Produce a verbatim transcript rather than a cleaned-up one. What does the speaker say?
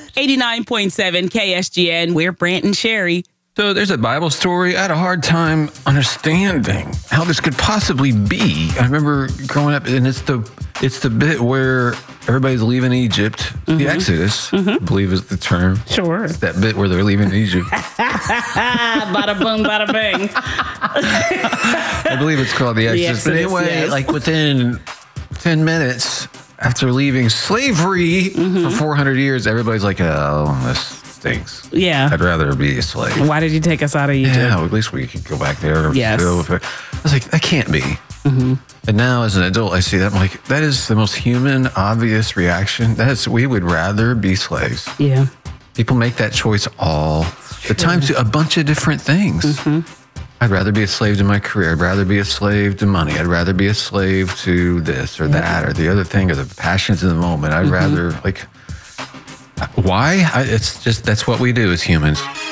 eighty-nine point seven K S G N. We're Brant and Sherry. So there's a Bible story. I had a hard time understanding how this could possibly be. I remember growing up, and it's the it's the bit where everybody's leaving Egypt. Mm-hmm. The Exodus, mm-hmm. I believe is the term. Sure. It's that bit where they're leaving Egypt. Bada boom, bada bang. I believe it's called the Exodus. The Exodus, but anyway, yes. like within ten minutes after leaving slavery mm-hmm. for four hundred years, everybody's like, oh, this stinks. Yeah. I'd rather be a slave. Why did you take us out of Egypt? Yeah, well, at least we could go back there. Yes. I was like, that can't be. Mm-hmm. And now as an adult, I see that. I'm like, that is the most human, obvious reaction. That is, we would rather be slaves. Yeah. People make that choice all the time to a bunch of different things. Mm-hmm. I'd rather be a slave to my career. I'd rather be a slave to money. I'd rather be a slave to this or yeah. that or the other thing or the passions of the moment. I'd mm-hmm. rather, like, why? I, it's just, that's what we do as humans.